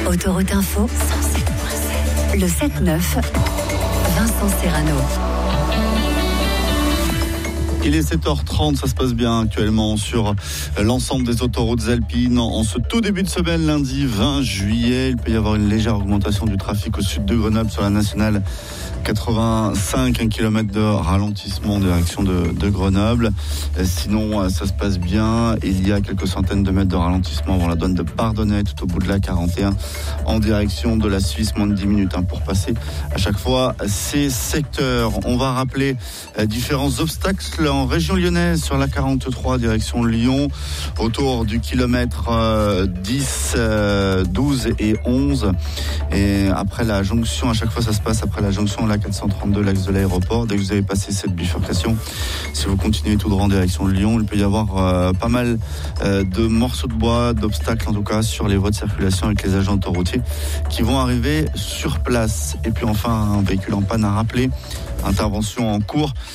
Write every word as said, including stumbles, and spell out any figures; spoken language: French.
Autoroute Info, cent sept virgule sept. Le sept neuf, Vincent Serrano. Il est sept heures trente, ça se passe bien actuellement sur l'ensemble des autoroutes alpines. En ce tout début de semaine, lundi vingt juillet, il peut y avoir une légère augmentation du trafic au sud de Grenoble sur la nationale quatre-vingt-cinq, un kilomètre de ralentissement en direction de, de Grenoble. Sinon, ça se passe bien. Il y a quelques centaines de mètres de ralentissement avant la douane de Pardonnay, tout au bout de la quarante et un, en direction de la Suisse. Moins de dix minutes hein, pour passer à chaque fois ces secteurs. On va rappeler euh, différents obstacles en région lyonnaise sur la quarante-trois, direction Lyon, autour du kilomètre euh, dix, euh, douze et onze. Et après la jonction, à chaque fois ça se passe après la jonction, la quatre cent trente-deux, l'axe de l'aéroport. Dès que vous avez passé cette bifurcation, si vous continuez tout droit en direction de Lyon, il peut y avoir euh, pas mal euh, de morceaux de bois, d'obstacles en tout cas sur les voies de circulation avec les agents autoroutiers qui vont arriver sur place. Et puis enfin, un véhicule en panne à rappeler, intervention en cours